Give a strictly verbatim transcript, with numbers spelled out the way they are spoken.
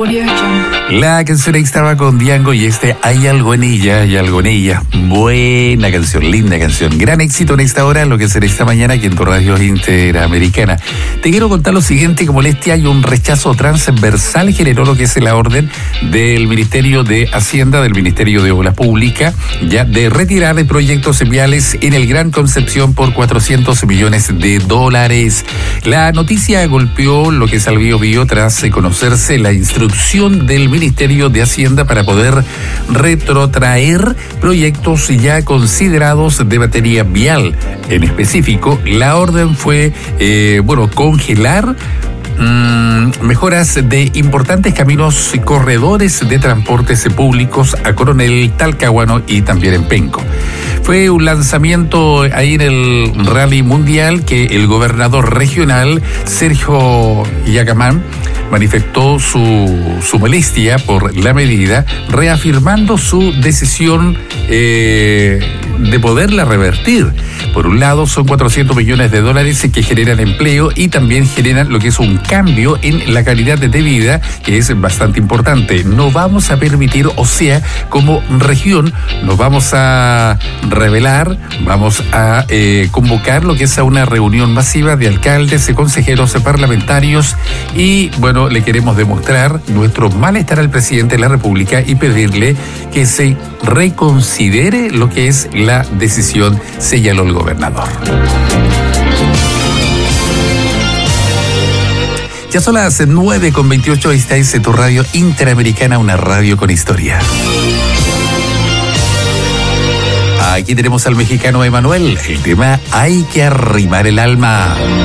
La canción ahí estaba con Diango y este Hay algo en ella, hay algo en ella. Buena canción, linda canción. Gran éxito en esta hora, lo que será esta mañana aquí en tu radio interamericana. Te quiero contar lo siguiente, que molestia y un rechazo transversal generó lo que es la orden del Ministerio de Hacienda, del Ministerio de Obras Públicas, ya de retirar de proyectos viales en el Gran Concepción por cuatrocientos millones de dólares. La noticia golpeó lo que es al Bío Bío tras conocerse la instrucción del Ministerio de Hacienda para poder retrotraer proyectos ya considerados de materia vial. En específico, la orden fue, eh, bueno, congelar Mm, mejoras de importantes caminos y corredores de transportes públicos a Coronel, Talcahuano y también en Penco. Fue un lanzamiento ahí en el Rally Mundial que el gobernador regional, Sergio Yacamán, manifestó su, su molestia por la medida, reafirmando su decisión eh, de poderla revertir. Por un lado, son cuatrocientos millones de dólares que generan empleo y también generan lo que es un cambio en la calidad de vida, que es bastante importante. No vamos a permitir, o sea, como región, nos vamos a revelar, vamos a eh, convocar lo que es a una reunión masiva de alcaldes, consejeros, parlamentarios y, bueno, le queremos demostrar nuestro malestar al presidente de la República y pedirle que se reconsidere lo que es la decisión, señaló el gobernador. Ya son las nueve con veintiocho, esta es tu radio interamericana, una radio con historia. Aquí tenemos al mexicano Emanuel, el tema Hay que arrimar el alma.